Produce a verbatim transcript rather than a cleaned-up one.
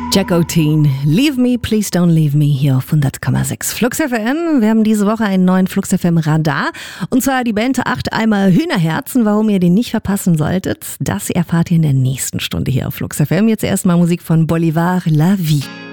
Jack O'Teen, Leave Me, Please Don't Leave Me hier auf hundert Komma sechs Flux F M. Wir haben diese Woche einen neuen Flux F M Radar und zwar die Band acht Eimer Hühnerherzen. Warum ihr den nicht verpassen solltet, das erfahrt ihr in der nächsten Stunde hier auf Flux F M. Jetzt erstmal Musik von Bolivar La Vie.